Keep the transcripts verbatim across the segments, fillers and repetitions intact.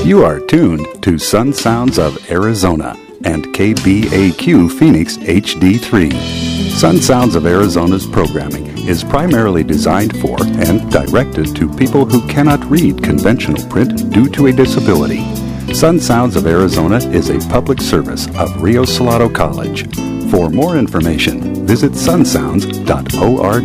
You are tuned to Sun Sounds of Arizona and K B A Q Phoenix H D three. Sun Sounds of Arizona's programming is primarily designed for and directed to people who cannot read conventional print due to a disability. Sun Sounds of Arizona is a public service of Rio Salado College. For more information, visit sun sounds dot org.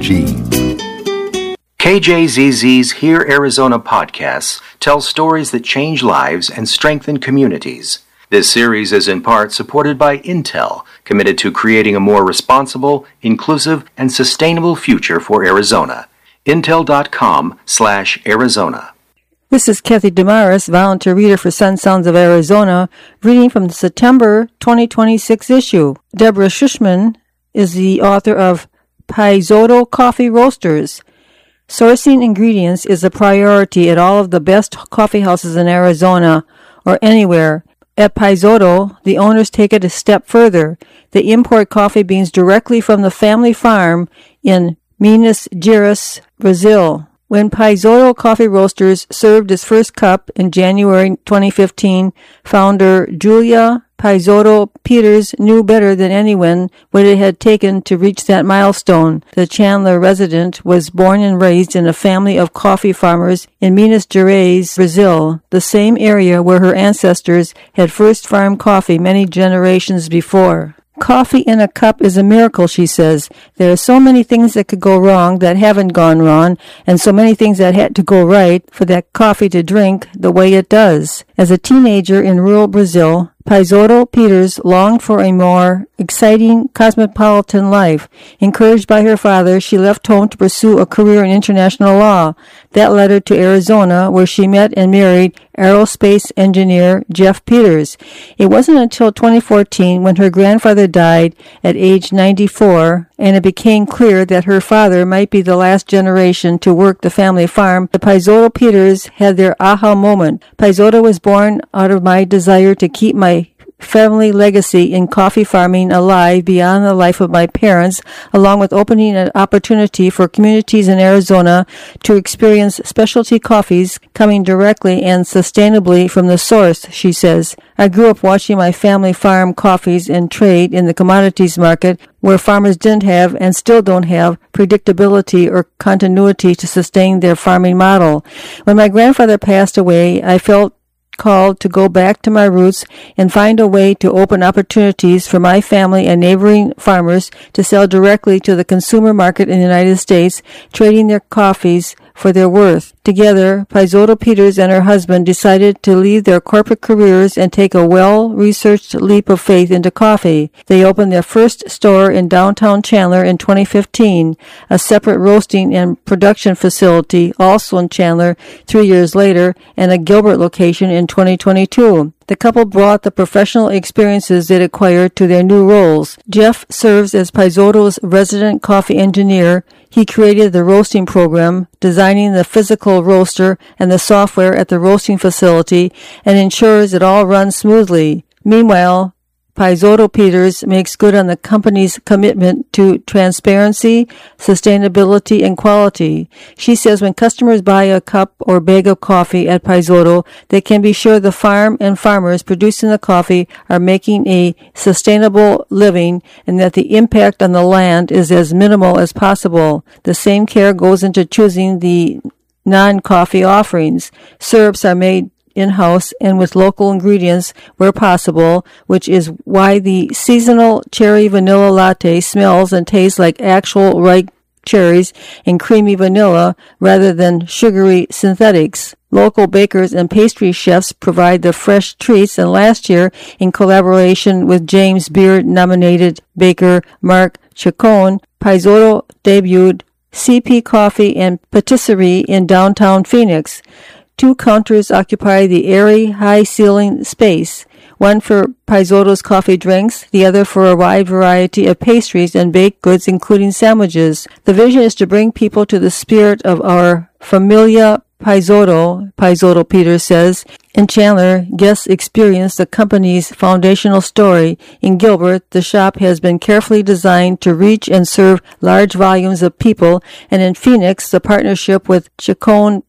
K J Z Z's Hear Arizona podcasts tell stories that change lives and strengthen communities. This series is in part supported by Intel, committed to creating a more responsible, inclusive, and sustainable future for Arizona. Intel.com slash Arizona. This is Kathy Damaris, volunteer reader for Sun Sounds of Arizona, reading from the September twenty twenty-six issue. Deborah Schuschman is the author of Paizoto Coffee Roasters. Sourcing ingredients is a priority at all of the best coffee houses in Arizona or anywhere. At Paizoto, the owners take it a step further. They import coffee beans directly from the family farm in Minas Gerais, Brazil. When Paizoto Coffee Roasters served its first cup in January twenty fifteen, founder Julia Paizoto Peters knew better than anyone what it had taken to reach that milestone. The Chandler resident was born and raised in a family of coffee farmers in Minas Gerais, Brazil, the same area where her ancestors had first farmed coffee many generations before. Coffee in a cup is a miracle, she says. There are so many things that could go wrong that haven't gone wrong, and so many things that had to go right for that coffee to drink the way it does. As a teenager in rural Brazil, Paizoto Peters longed for a more exciting cosmopolitan life. Encouraged by her father, she left home to pursue a career in international law. That led her to Arizona, where she met and married aerospace engineer Jeff Peters. It wasn't until twenty fourteen, when her grandfather died at age ninety-four, and it became clear that her father might be the last generation to work the family farm, the Paizoto Peters had their aha moment. Paizoto was born out of my desire to keep my family legacy in coffee farming alive beyond the life of my parents, along with opening an opportunity for communities in Arizona to experience specialty coffees coming directly and sustainably from the source, she says. I grew up watching my family farm coffees and trade in the commodities market, where farmers didn't have and still don't have predictability or continuity to sustain their farming model. When my grandfather passed away, I felt called to go back to my roots and find a way to open opportunities for my family and neighboring farmers to sell directly to the consumer market in the United States, trading their coffees for their worth. Together, Paizoto Peters and her husband decided to leave their corporate careers and take a well-researched leap of faith into coffee. They opened their first store in downtown Chandler in twenty fifteen, a separate roasting and production facility also in Chandler three years later, and a Gilbert location in twenty twenty-two. The couple brought the professional experiences they acquired to their new roles. Jeff serves as Paizoto's resident coffee engineer. He created the roasting program, designing the physical roaster and the software at the roasting facility, and ensures it all runs smoothly. Meanwhile, Paizoto Peters makes good on the company's commitment to transparency, sustainability, and quality. She says when customers buy a cup or bag of coffee at Paizoto, they can be sure the farm and farmers producing the coffee are making a sustainable living and that the impact on the land is as minimal as possible. The same care goes into choosing the non-coffee offerings. Syrups are made in-house and with local ingredients where possible, which is why the seasonal cherry vanilla latte smells and tastes like actual ripe cherries and creamy vanilla rather than sugary synthetics. Local bakers and pastry chefs provide the fresh treats, and last year, in collaboration with James Beard-nominated baker Mark Chacon, Paizoto debuted C P Coffee and Patisserie in downtown Phoenix. Two counters occupy the airy, high-ceiling space, one for Paizoto's coffee drinks, the other for a wide variety of pastries and baked goods, including sandwiches. The vision is to bring people to the spirit of our Familia Paizoto, Paizoto Peters says. In Chandler, guests experience the company's foundational story. In Gilbert, the shop has been carefully designed to reach and serve large volumes of people, and in Phoenix, the partnership with Chacon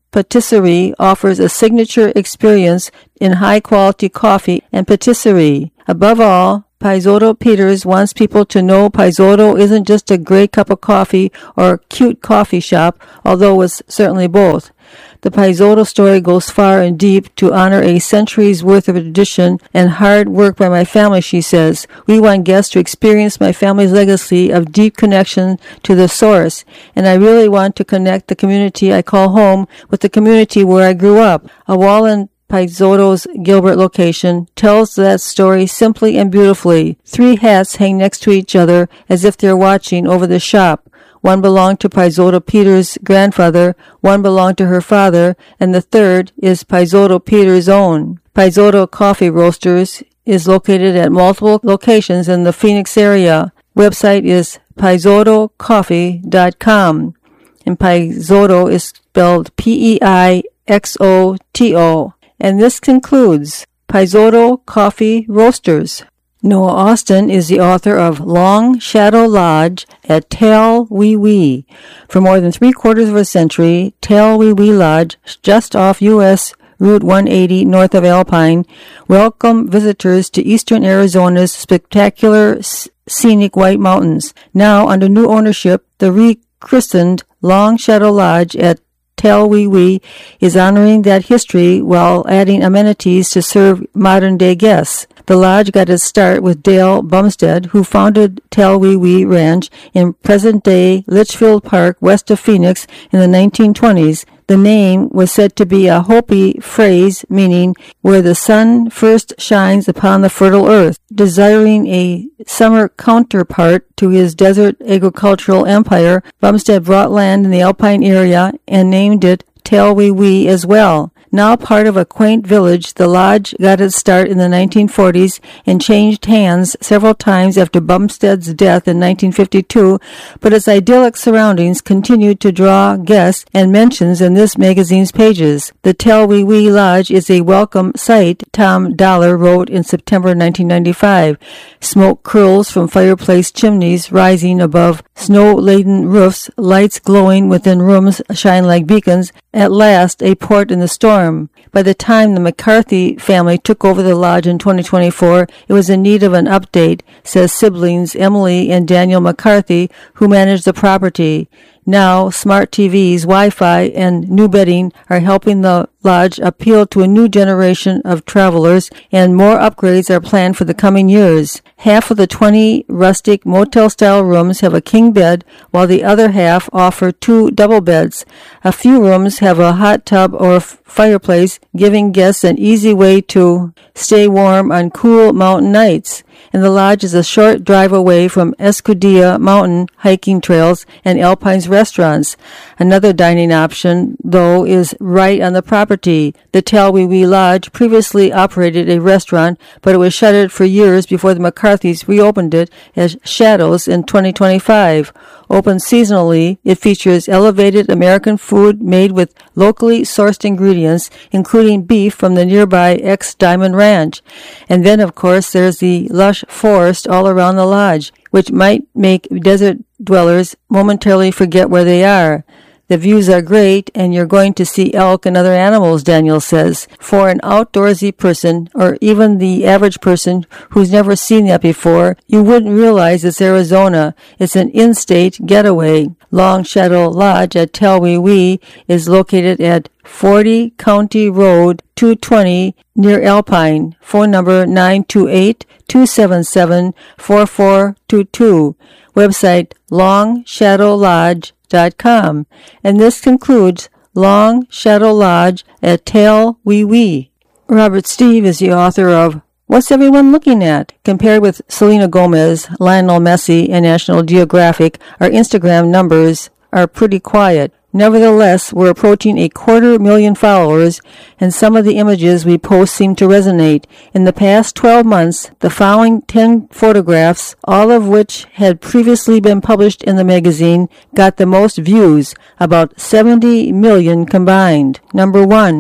Patisserie offers a signature experience in high-quality coffee and patisserie. Above all, Paizoto Peters wants people to know Paizoto isn't just a great cup of coffee or a cute coffee shop, although it's certainly both. The Paizoto story goes far and deep to honor a century's worth of tradition and hard work by my family, she says. We want guests to experience my family's legacy of deep connection to the source, and I really want to connect the community I call home with the community where I grew up. A wall in Paizoto's Gilbert location tells that story simply and beautifully. Three hats hang next to each other as if they're watching over the shop. One belonged to Paizoto Peters' grandfather, one belonged to her father, and the third is Paizoto Peters' own. Paizoto Coffee Roasters is located at multiple locations in the Phoenix area. Website is paizoto coffee dot com, and Paizoto is spelled P E I X O T O. And this concludes Paizoto Coffee Roasters. Noah Austin is the author of Long Shadow Lodge at Tel Wee Wee. For more than three quarters of a century, Tel Wee Wee Lodge, just off U S Route one eighty north of Alpine, welcome visitors to eastern Arizona's spectacular scenic White Mountains. Now, under new ownership, the rechristened Long Shadow Lodge at Tel Wee Wee is honoring that history while adding amenities to serve modern-day guests. The lodge got its start with Dale Bumstead, who founded Tel Wee Wee Ranch in present-day Litchfield Park, west of Phoenix, in the nineteen twenties. The name was said to be a Hopi phrase meaning where the sun first shines upon the fertile earth. Desiring a summer counterpart to his desert agricultural empire, Bumstead bought land in the Alpine area and named it Tel Wee Wee as well. Now part of a quaint village, the lodge got its start in the nineteen forties and changed hands several times after Bumstead's death in nineteen fifty-two, but its idyllic surroundings continued to draw guests and mentions in this magazine's pages. The Tel Wee Wee Lodge is a welcome sight, Tom Dollar wrote in September nineteen ninety-five. Smoke curls from fireplace chimneys rising above snow-laden roofs, lights glowing within rooms shine like beacons. At last, a port in the storm. By the time the McCarthy family took over the lodge in twenty twenty-four, it was in need of an update, says siblings Emily and Daniel McCarthy, who manage the property. Now, smart T Vs, Wi-Fi, and new bedding are helping the lodge appeal to a new generation of travelers, and more upgrades are planned for the coming years. Half of the twenty rustic motel-style rooms have a king bed, while the other half offer two double beds. A few rooms have a hot tub or f- fireplace, giving guests an easy way to stay warm on cool mountain nights. And the lodge is a short drive away from Escudilla mountain hiking trails and Alpine's restaurants. Another dining option, though, is right on the property. The Tel Wee Wee Lodge previously operated a restaurant, but it was shuttered for years before the McCarthys reopened it as Shadows in twenty twenty-five. Open seasonally, it features elevated American food made with locally sourced ingredients, including beef from the nearby X Diamond Ranch. And then, of course, there's the lush forest all around the lodge, which might make desert dwellers momentarily forget where they are. The views are great, and you're going to see elk and other animals, Daniel says. For an outdoorsy person, or even the average person who's never seen that before, you wouldn't realize it's Arizona. It's an in-state getaway. Long Shadow Lodge at Tel Wee Wee is located at forty County Road two twenty near Alpine. Phone number nine two eight, two seven seven, four four two two. Website long shadow lodge dot com. And this concludes Long Shadow Lodge at Tel Wee Wee. Robert Steve is the author of What's Everyone Looking At? Compared with Selena Gomez, Lionel Messi, and National Geographic, our Instagram numbers are pretty quiet. Nevertheless, we're approaching a quarter million followers, and some of the images we post seem to resonate. In the past twelve months, the following ten photographs, all of which had previously been published in the magazine, got the most views, about seventy million combined. Number one. The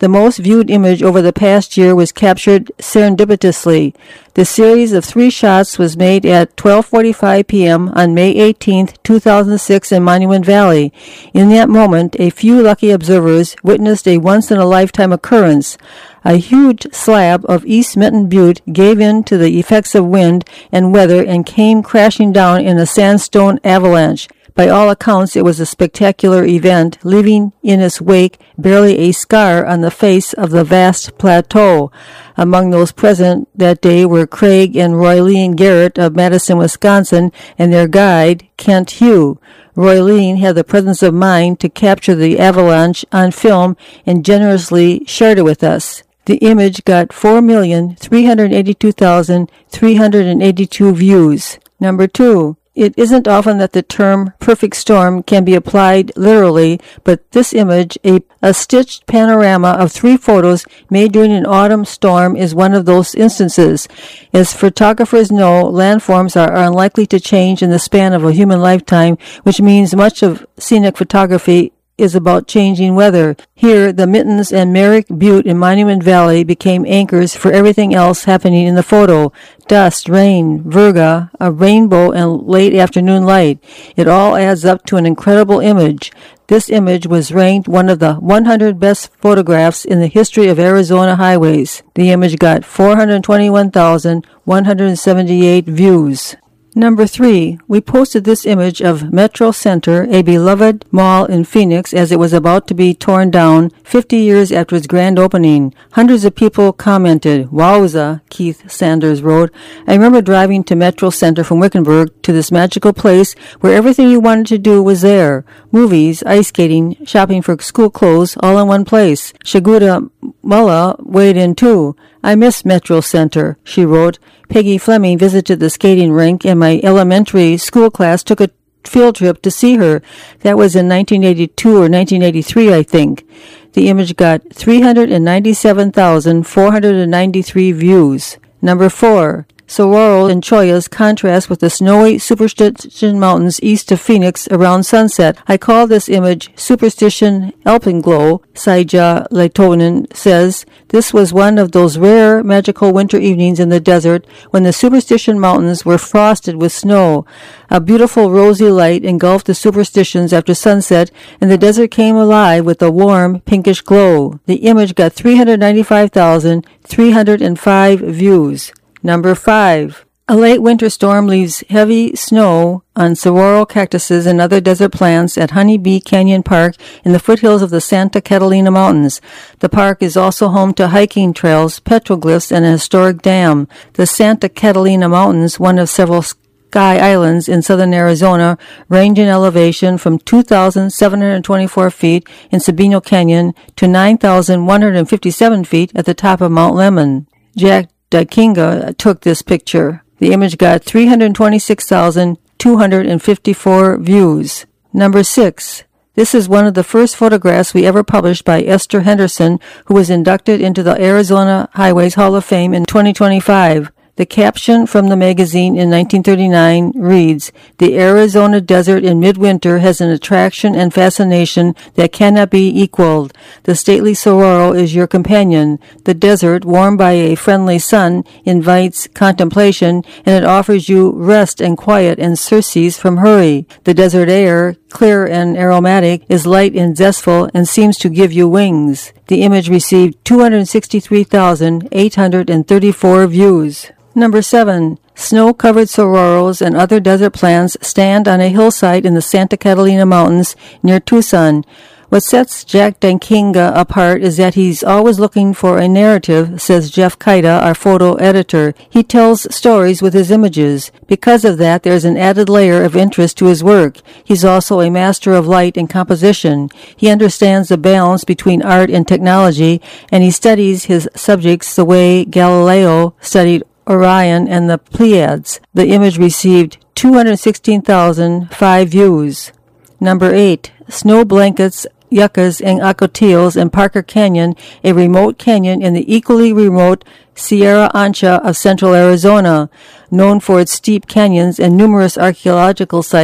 The most viewed image over the past year was captured serendipitously. The series of three shots was made at twelve forty-five p.m. on May eighteenth, two thousand six in Monument Valley. In that moment, a few lucky observers witnessed a once-in-a-lifetime occurrence. A huge slab of East Minton Butte gave in to the effects of wind and weather and came crashing down in a sandstone avalanche. By all accounts, it was a spectacular event, leaving in its wake barely a scar on the face of the vast plateau. Among those present that day were Craig and Roylene Garrett of Madison, Wisconsin, and their guide, Kent Hugh. Roylene had the presence of mind to capture the avalanche on film and generously shared it with us. The image got four million three hundred eighty-two thousand three hundred eighty-two views. Number two. It isn't often that the term perfect storm can be applied literally, but this image, a, a stitched panorama of three photos made during an autumn storm, is one of those instances. As photographers know, landforms are, are unlikely to change in the span of a human lifetime, which means much of scenic photography is about changing weather. Here, the Mittens and Merrick Butte in Monument Valley became anchors for everything else happening in the photo. Dust, rain, virga, a rainbow, and late afternoon light. It all adds up to an incredible image. This image was ranked one of the one hundred best photographs in the history of Arizona highways. The image got four hundred twenty-one thousand one hundred seventy-eight views. Number three, we posted this image of Metro Center, a beloved mall in Phoenix, as it was about to be torn down fifty years after its grand opening. Hundreds of people commented, "Wowza," Keith Sanders wrote. "I remember driving to Metro Center from Wickenburg to this magical place where everything you wanted to do was there. Movies, ice skating, shopping for school clothes, all in one place. Shaguda Mullah weighed in too. I miss Metro Center," she wrote. Peggy Fleming visited the skating rink, and my elementary school class took a field trip to see her. That was in nineteen eighty-two or nineteen eighty-three, I think. The image got three hundred ninety-seven thousand four hundred ninety-three views. Number four. Saguaro and Chollas contrast with the snowy Superstition Mountains east of Phoenix around sunset. I call this image Superstition Alpenglow. Saija Leitonen says, "This was one of those rare magical winter evenings in the desert when the Superstition Mountains were frosted with snow. A beautiful rosy light engulfed the Superstitions after sunset, and the desert came alive with a warm pinkish glow." The image got three hundred ninety-five thousand three hundred five views. Number five. A late winter storm leaves heavy snow on saguaro cactuses and other desert plants at Honey Bee Canyon Park in the foothills of the Santa Catalina Mountains. The park is also home to hiking trails, petroglyphs, and a historic dam. The Santa Catalina Mountains, one of several Sky Islands in southern Arizona, range in elevation from two thousand seven hundred twenty-four feet in Sabino Canyon to nine thousand one hundred fifty-seven feet at the top of Mount Lemmon. Jack Dakinga took this picture. The image got three hundred twenty-six thousand two hundred fifty-four views. Number six. This is one of the first photographs we ever published by Esther Henderson, who was inducted into the Arizona Highways Hall of Fame in twenty twenty-five. The caption from the magazine in nineteen thirty-nine reads, "The Arizona desert in midwinter has an attraction and fascination that cannot be equaled. The stately saguaro is your companion. The desert, warmed by a friendly sun, invites contemplation, and it offers you rest and quiet and surcease from hurry. The desert air, clear and aromatic, is light and zestful and seems to give you wings." The image received two hundred sixty-three thousand eight hundred thirty-four views. Number seven. Snow-covered saguaros and other desert plants stand on a hillside in the Santa Catalina Mountains near Tucson. What sets Jack Dakinga apart is that he's always looking for a narrative, says Jeff Kaida, our photo editor. He tells stories with his images. Because of that, there's an added layer of interest to his work. He's also a master of light and composition. He understands the balance between art and technology, and he studies his subjects the way Galileo studied Orion and the Pleiades. The image received two hundred sixteen thousand five views. Number eight. Snow blankets, yuccas, and ocotillos in Parker Canyon, a remote canyon in the equally remote Sierra Ancha of central Arizona. Known for its steep canyons and numerous archaeological sites,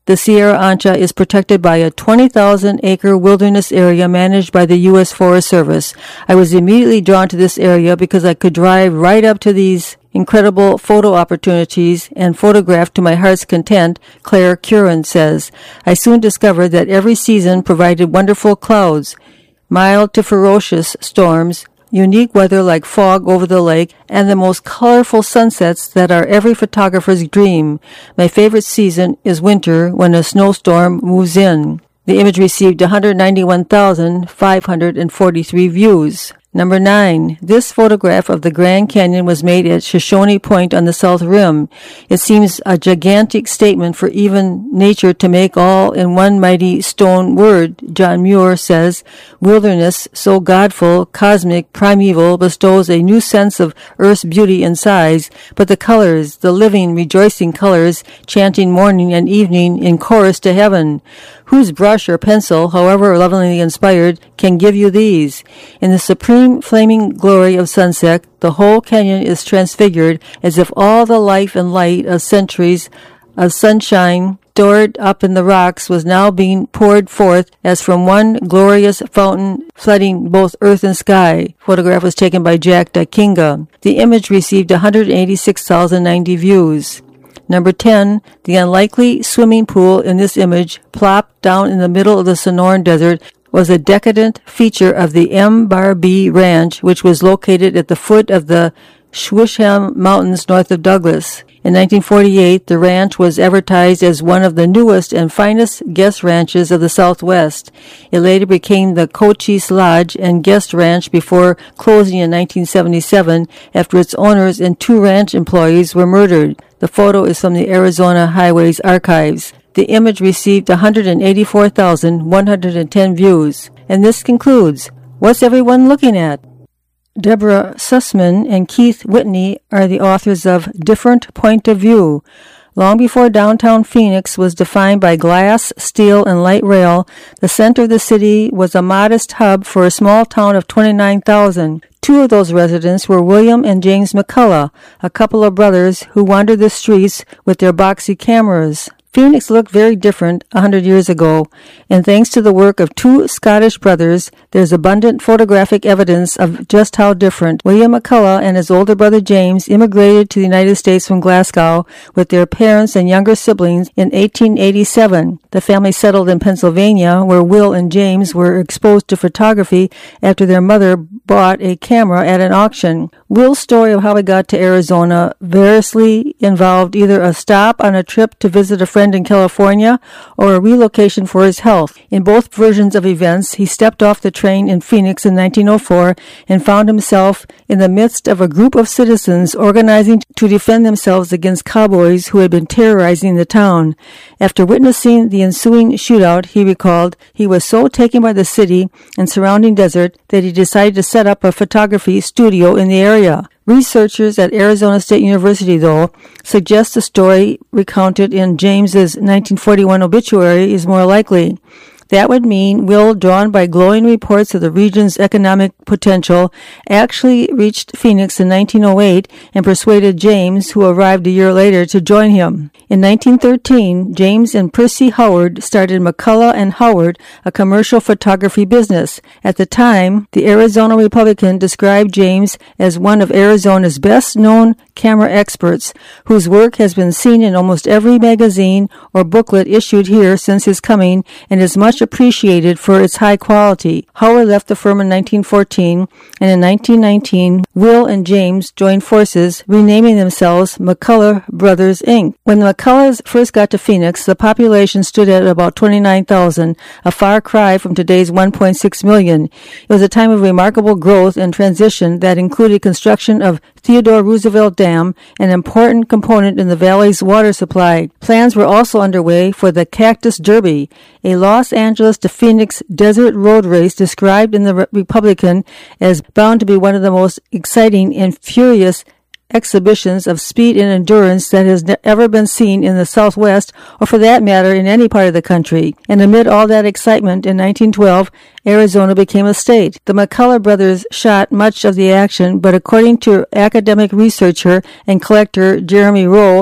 The Sierra Ancha is protected by a twenty thousand acre wilderness area managed by the U S Forest Service. I was immediately drawn to this area because I could drive right up to these incredible photo opportunities and photograph to my heart's content, Claire Curran says. I soon discovered that every season provided wonderful clouds, mild to ferocious storms, unique weather like fog over the lake, and the most colorful sunsets that are every photographer's dream. My favorite season is winter when a snowstorm moves in. The image received one hundred ninety-one thousand five hundred forty-three views. Number nine. This photograph of the Grand Canyon was made at Shoshone Point on the South Rim. It seems a gigantic statement for even nature to make all in one mighty stone word. John Muir says, wilderness, so godful, cosmic, primeval, bestows a new sense of earth's beauty and size, but the colors, the living, rejoicing colors, chanting morning and evening in chorus to heaven. Whose brush or pencil, however lovingly inspired, can give you these? In the supreme flaming glory of sunset, the whole canyon is transfigured as if all the life and light of centuries of sunshine stored up in the rocks was now being poured forth as from one glorious fountain flooding both earth and sky. Photograph was taken by Jack Dakinga. The image received one hundred eighty-six thousand ninety views. Number ten, the unlikely swimming pool in this image, plopped down in the middle of the Sonoran Desert, was a decadent feature of the M Bar B Ranch, which was located at the foot of the Shwisham Mountains north of Douglas. In nineteen forty-eight, the ranch was advertised as one of the newest and finest guest ranches of the Southwest. It later became the Cochise Lodge and Guest Ranch before closing in nineteen seventy-seven after its owners and two ranch employees were murdered. The photo is from the Arizona Highways Archives. The image received one hundred eighty-four thousand one hundred ten views. And this concludes, What's Everyone Looking At? Deborah Sussman and Keith Whitney are the authors of Different Point of View. Long before downtown Phoenix was defined by glass, steel, and light rail, the center of the city was a modest hub for a small town of twenty-nine thousand. Two of those residents were William and James McCullough, a couple of brothers who wandered the streets with their boxy cameras. Phoenix looked very different a hundred years ago, and thanks to the work of two Scottish brothers, there's abundant photographic evidence of just how different. William McCullough and his older brother James immigrated to the United States from Glasgow with their parents and younger siblings in eighteen eighty-seven. The family settled in Pennsylvania, where Will and James were exposed to photography after their mother bought a camera at an auction. Will's story of how he got to Arizona variously involved either a stop on a trip to visit a friend in California or a relocation for his health. In both versions of events, he stepped off the train in Phoenix in nineteen oh four and found himself in the midst of a group of citizens organizing to defend themselves against cowboys who had been terrorizing the town. After witnessing the ensuing shootout, he recalled, he was so taken by the city and surrounding desert that he decided to set up a photography studio in the area. Researchers at Arizona State University, though, suggest the story recounted in James's nineteen forty-one obituary is more likely. That would mean Will, drawn by glowing reports of the region's economic potential, actually reached Phoenix in nineteen oh eight and persuaded James, who arrived a year later, to join him. In nineteen thirteen, James and Percy Howard started McCullough and Howard, a commercial photography business. At the time, the Arizona Republican described James as one of Arizona's best-known camera experts, whose work has been seen in almost every magazine or booklet issued here since his coming and is much appreciated for its high quality. Howard left the firm in nineteen fourteen, and in nineteen nineteen, Will and James joined forces, renaming themselves McCullough Brothers, Incorporated. When the McCulloughs first got to Phoenix, the population stood at about twenty-nine thousand, a far cry from today's one point six million. It was a time of remarkable growth and transition that included construction of Theodore Roosevelt Dam, an important component in the valley's water supply. Plans were also underway for the Cactus Derby, a Los Angeles to Phoenix desert road race described in the Re- Republican as bound to be one of the most exciting and furious exhibitions of speed and endurance that has ne- ever been seen in the Southwest, or for that matter in any part of the country. And amid all that excitement, in nineteen twelve, Arizona became a state. The McCullough brothers shot much of the action, but according to academic researcher and collector Jeremy Rowe,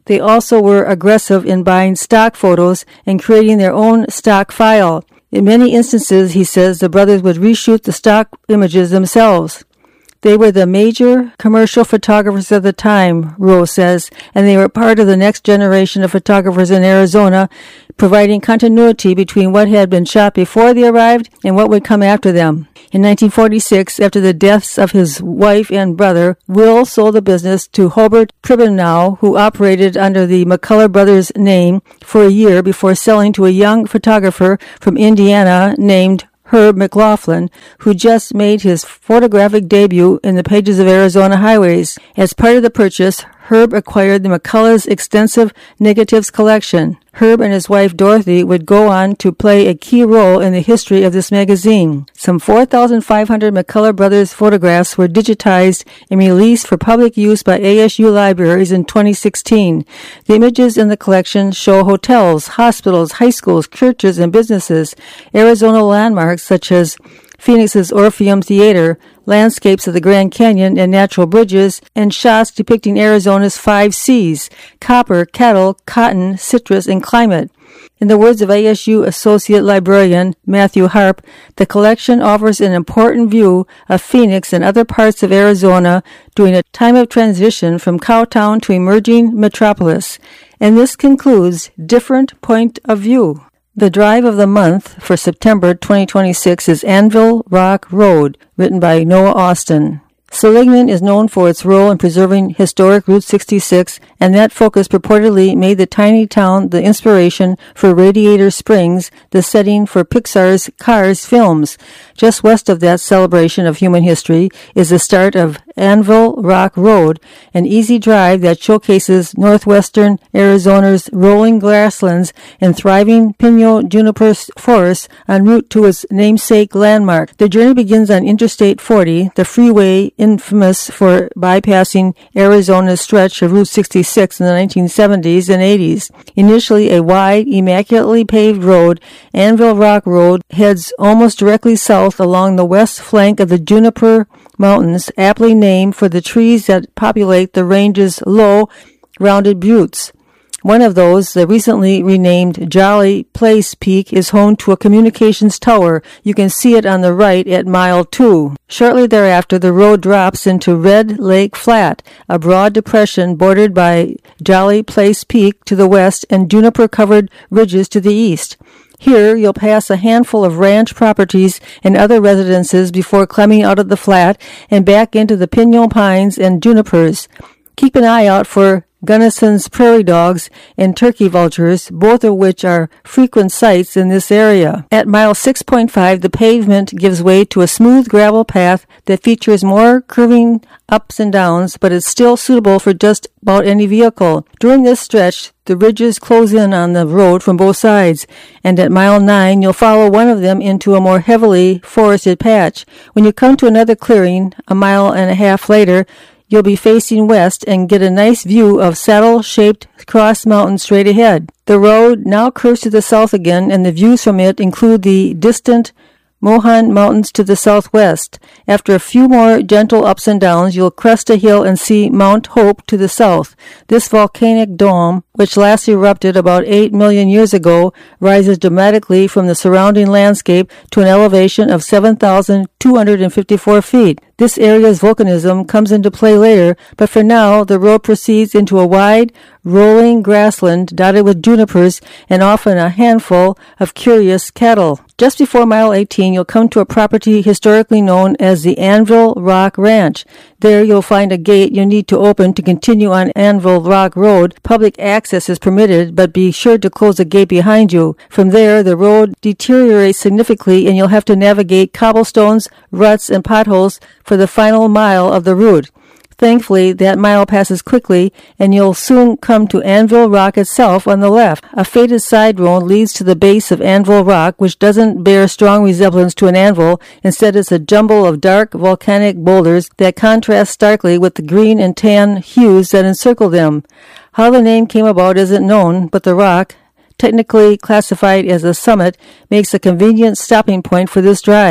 They also were aggressive in buying stock photos and creating their own stock file. In many instances, he says, the brothers would reshoot the stock images themselves. They were the major commercial photographers of the time, Rowe says, and they were part of the next generation of photographers in Arizona, providing continuity between what had been shot before they arrived and what would come after them. In nineteen forty-six, after the deaths of his wife and brother, Will sold the business to Hobart Kribbenau, who operated under the McCullough Brothers name for a year before selling to a young photographer from Indiana named Herb McLaughlin, who just made his photographic debut in the pages of Arizona highways. As part of the purchase, Herb acquired the McCullough's extensive negatives collection. Herb and his wife Dorothy would go on to play a key role in the history of this magazine. Some four thousand five hundred McCullough Brothers photographs were digitized and released for public use by A S U libraries in twenty sixteen. The images in the collection show hotels, hospitals, high schools, churches, and businesses, Arizona landmarks such as Phoenix's Orpheum Theater, landscapes of the Grand Canyon and natural bridges, and shots depicting Arizona's five C's: copper, cattle, cotton, citrus, and climate. In the words of A S U Associate Librarian Matthew Harp, the collection offers an important view of Phoenix and other parts of Arizona during a time of transition from cowtown to emerging metropolis. And this concludes Different Point of View. The drive of the month for September twenty twenty-six is Anvil Rock Road, written by Noah Austin. Seligman is known for its role in preserving historic Route sixty-six, and that focus purportedly made the tiny town the inspiration for Radiator Springs, the setting for Pixar's Cars films. Just west of that celebration of human history is the start of Anvil Rock Road, an easy drive that showcases northwestern Arizona's rolling grasslands and thriving pinyo-juniper forests en route to its namesake landmark. The journey begins on Interstate forty, the freeway infamous for bypassing Arizona's stretch of Route sixty-six in the nineteen seventies and eighties. Initially a wide, immaculately paved road, Anvil Rock Road heads almost directly south along the west flank of the Juniper Mountains, aptly named for the trees that populate the range's low, rounded buttes. One of those, the recently renamed Jolly Place Peak, is home to a communications tower. You can see it on the right at mile two. Shortly thereafter, the road drops into Red Lake Flat, a broad depression bordered by Jolly Place Peak to the west and juniper-covered ridges to the east. Here, you'll pass a handful of ranch properties and other residences before climbing out of the flat and back into the pinon pines and junipers. Keep an eye out for Gunnison's prairie dogs and turkey vultures, both of which are frequent sights in this area. At mile six point five, the pavement gives way to a smooth gravel path that features more curving ups and downs, but is still suitable for just about any vehicle. During this stretch, the ridges close in on the road from both sides, and at mile nine, you'll follow one of them into a more heavily forested patch. When you come to another clearing, a mile and a half later, you'll be facing west and get a nice view of saddle-shaped Cross Mountain straight ahead. The road now curves to the south again, and the views from it include the distant Mohan Mountains to the southwest. After a few more gentle ups and downs, you'll crest a hill and see Mount Hope to the south. This volcanic dome, which last erupted about eight million years ago, rises dramatically from the surrounding landscape to an elevation of seven thousand two hundred fifty-four feet. This area's volcanism comes into play later, but for now, the road proceeds into a wide, rolling grassland dotted with junipers and often a handful of curious cattle. Just before mile eighteen, you'll come to a property historically known as the Anvil Rock Ranch. There you'll find a gate you need to open to continue on Anvil Rock Road. Public access is permitted, but be sure to close the gate behind you. From there, the road deteriorates significantly and you'll have to navigate cobblestones, ruts, and potholes for the final mile of the route. Thankfully, that mile passes quickly, and you'll soon come to Anvil Rock itself on the left. A faded side road leads to the base of Anvil Rock, which doesn't bear strong resemblance to an anvil. Instead, it's a jumble of dark volcanic boulders that contrast starkly with the green and tan hues that encircle them. How the name came about isn't known, but the rock, technically classified as a summit, makes a convenient stopping point for this drive.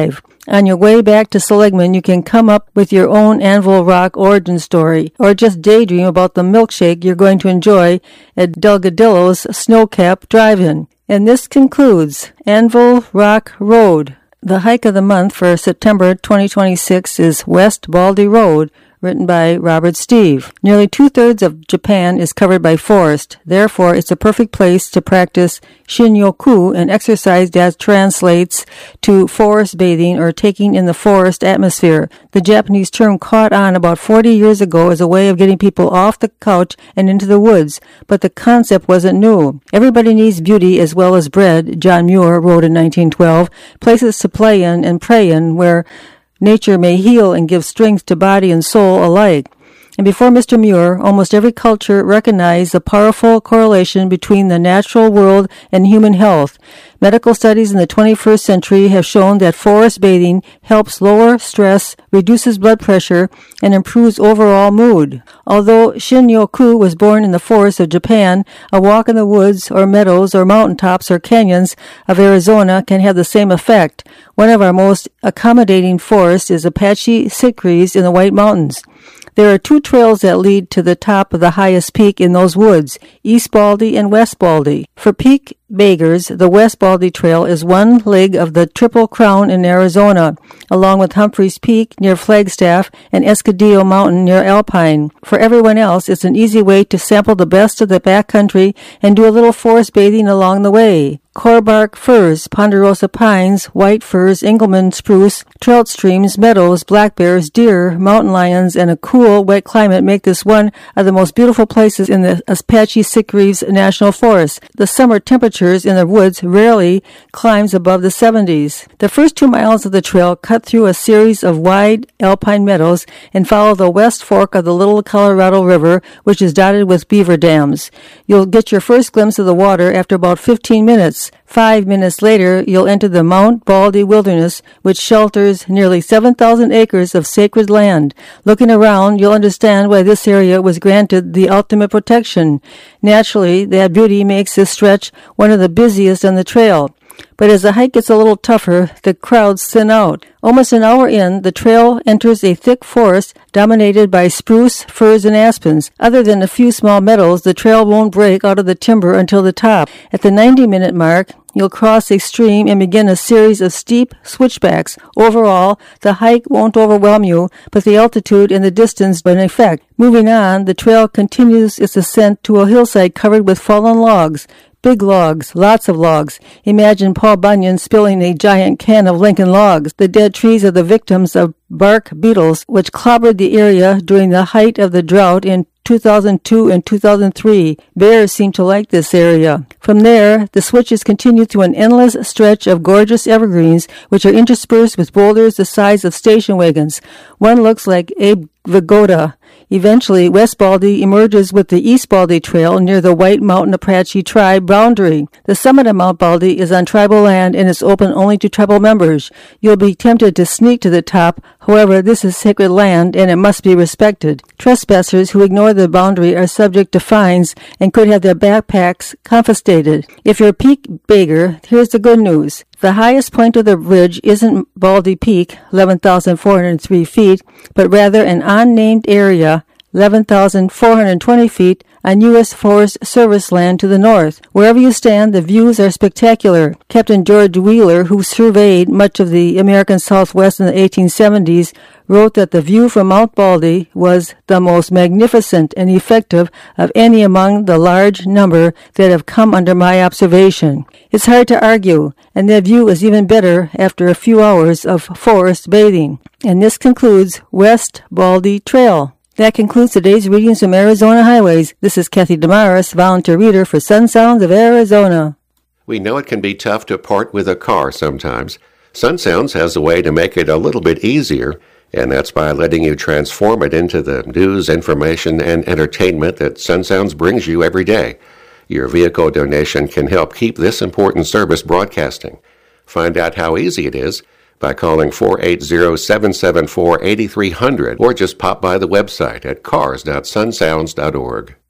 On your way back to Seligman, you can come up with your own Anvil Rock origin story, or just daydream about the milkshake you're going to enjoy at Delgadillo's Snowcap Drive-In. And this concludes Anvil Rock Road. The hike of the month for September twenty twenty-six is West Baldy Road, written by Robert Steve. Nearly two-thirds of Japan is covered by forest. Therefore, it's a perfect place to practice Shin-Yoku, an exercise that translates to forest bathing or taking in the forest atmosphere. The Japanese term caught on about forty years ago as a way of getting people off the couch and into the woods, but the concept wasn't new. Everybody needs beauty as well as bread, John Muir wrote in nineteen twelve, places to play in and pray in where nature may heal and give strength to body and soul alike. And before Mister Muir, almost every culture recognized the powerful correlation between the natural world and human health. Medical studies in the twenty-first century have shown that forest bathing helps lower stress, reduces blood pressure, and improves overall mood. Although Shin-Yoku was born in the forests of Japan, a walk in the woods or meadows or mountaintops or canyons of Arizona can have the same effect. One of our most accommodating forests is Apache Sitgreaves in the White Mountains. There are two trails that lead to the top of the highest peak in those woods, East Baldy and West Baldy. For peak beggars, the West Baldy Trail is one leg of the Triple Crown in Arizona, along with Humphreys Peak near Flagstaff and Escudillo Mountain near Alpine. For everyone else, it's an easy way to sample the best of the backcountry and do a little forest bathing along the way. Corebark firs, ponderosa pines, white firs, Engelmann spruce, trout streams, meadows, black bears, deer, mountain lions, and a cool, wet climate make this one of the most beautiful places in the Apache Sitgreaves National Forest. The summer temperatures in the woods rarely climbs above the seventies. The first two miles of the trail cut through a series of wide alpine meadows and follow the west fork of the Little Colorado River, which is dotted with beaver dams. You'll get your first glimpse of the water after about fifteen minutes. Five minutes later, you'll enter the Mount Baldy Wilderness, which shelters nearly seven thousand acres of sacred land. Looking around, you'll understand why this area was granted the ultimate protection. Naturally, that beauty makes this stretch one of the busiest on the trail. But as the hike gets a little tougher, the crowds thin out. Almost an hour in, the trail enters a thick forest dominated by spruce, firs, and aspens. Other than a few small meadows, the trail won't break out of the timber until the top. At the ninety-minute mark, you'll cross a stream and begin a series of steep switchbacks. Overall, the hike won't overwhelm you, but the altitude and the distance are in effect. Moving on, the trail continues its ascent to a hillside covered with fallen logs. Big logs, lots of logs. Imagine Paul Bunyan spilling a giant can of Lincoln logs, the dead trees of the victims of bark beetles, which clobbered the area during the height of the drought in two thousand two and two thousand three. Bears seem to like this area. From there, the switches continue through an endless stretch of gorgeous evergreens, which are interspersed with boulders the size of station wagons. One looks like Abe Vigoda. Eventually, West Baldy emerges with the East Baldy Trail near the White Mountain Apache tribe boundary. The summit of Mount Baldy is on tribal land and is open only to tribal members. You'll be tempted to sneak to the top. However, this is sacred land and it must be respected. Trespassers who ignore the boundary are subject to fines and could have their backpacks confiscated. If you're a peak beggar, here's the good news. The highest point of the ridge isn't Baldy Peak, eleven thousand four hundred three feet, but rather an unnamed area, eleven thousand four hundred twenty feet, on U S Forest Service land to the north. Wherever you stand, the views are spectacular. Captain George Wheeler, who surveyed much of the American Southwest in the eighteen seventies, wrote that the view from Mount Baldy was the most magnificent and effective of any among the large number that have come under my observation. It's hard to argue, and that view is even better after a few hours of forest bathing. And this concludes West Baldy Trail. That concludes today's readings from Arizona Highways. This is Kathy Damaris, volunteer reader for Sun Sounds of Arizona. We know it can be tough to part with a car sometimes. Sun Sounds has a way to make it a little bit easier, and that's by letting you transform it into the news, information, and entertainment that Sun Sounds brings you every day. Your vehicle donation can help keep this important service broadcasting. Find out how easy it is by calling four eight zero, seven seven four, eight three zero zero or just pop by the website at cars dot sun sounds dot org.